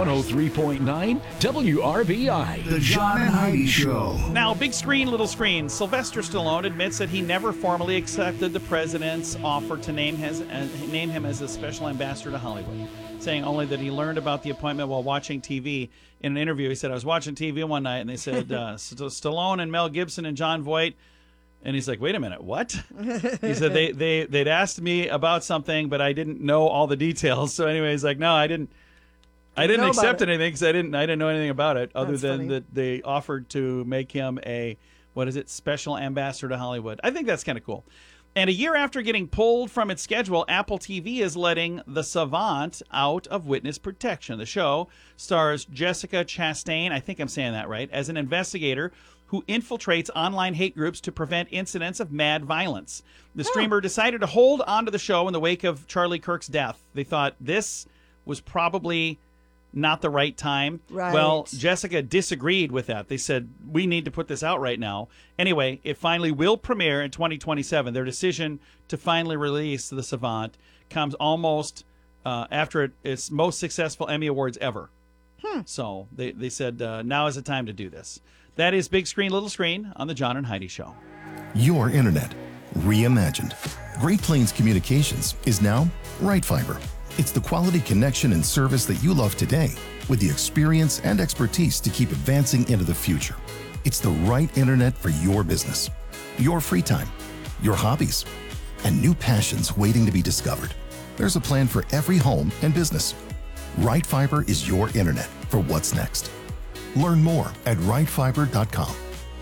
103.9 WRBI. The John and Heidi Show. Now, big screen, little screen. Sylvester Stallone admits that he never formally accepted the president's offer to name him as a special ambassador to Hollywood, saying only that he learned about the appointment while watching TV. In an interview, he said, I was watching TV one night, and they said, Stallone and Mel Gibson and John Voight. And he's like, wait a minute, what? He said they'd asked me about something, but I didn't know all the details. So anyway, he's like, no, I didn't accept anything because I didn't know anything about it other than that they offered to make him a, special ambassador to Hollywood. I think that's kind of cool. And a year after getting pulled from its schedule, Apple TV is letting The Savant out of witness protection. The show stars Jessica Chastain, I think I'm saying that right, as an investigator who infiltrates online hate groups to prevent incidents of mad violence. The streamer decided to hold on to the show in the wake of Charlie Kirk's death. They thought this was probably not the right time. Right. Well, Jessica disagreed with that. They said, we need to put this out right now. Anyway, it finally will premiere in 2027. Their decision to finally release The Savant comes almost after its most successful Emmy Awards ever. So they said, now is the time to do this. That is Big Screen, Little Screen on the John and Heidi Show. Your internet, reimagined. Great Plains Communications is now Right Fiber. It's the quality connection and service that you love today with the experience and expertise to keep advancing into the future. It's the right internet for your business, your free time, your hobbies, and new passions waiting to be discovered. There's a plan for every home and business. Right Fiber is your internet for what's next. Learn more at rightfiber.com.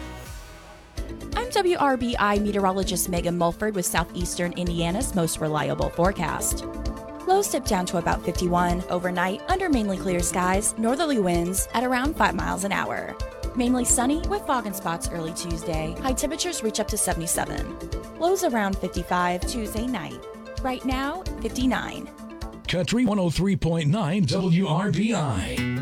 I'm WRBI meteorologist Megan Mulford with Southeastern Indiana's most reliable forecast. Lows dip down to about 51 overnight under mainly clear skies, northerly winds at around 5 miles an hour. Mainly sunny with fog and spots early Tuesday. High temperatures reach up to 77. Lows around 55 Tuesday night. Right now, 59. Country 103.9 WRBI.